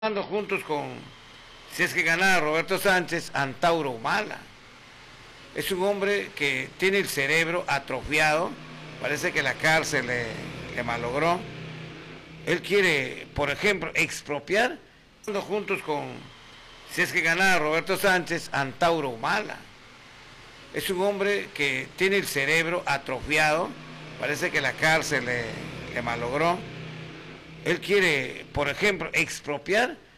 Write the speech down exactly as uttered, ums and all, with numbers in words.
Jugando juntos con, si es que ganara Roberto Sánchez, Antauro Humala. Es un hombre que tiene el cerebro atrofiado, parece que la cárcel le, le malogró. Él quiere, por ejemplo, expropiar, jugando juntos con, si es que ganara Roberto Sánchez, Antauro Humala. Es un hombre que tiene el cerebro atrofiado, parece que la cárcel le, le malogró. Él quiere, por ejemplo, expropiar